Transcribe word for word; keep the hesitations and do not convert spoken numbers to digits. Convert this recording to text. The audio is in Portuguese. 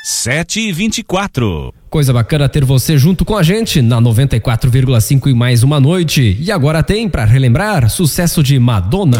sete e vinte e quatro. Coisa bacana ter você junto com a gente na noventa e quatro vírgula cinco e mais uma noite. E agora tem, pra relembrar, sucesso de Madonna.